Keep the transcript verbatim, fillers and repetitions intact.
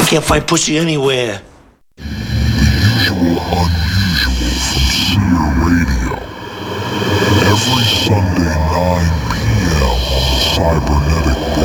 can't find pussy anywhere. Usual Unusual from Seer Radio. Every Sunday nine p.m. on the Cybernetic